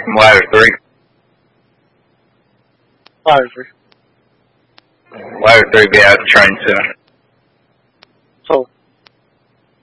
Ladder 3. Ladder 3. Ladder 3 be out of train soon.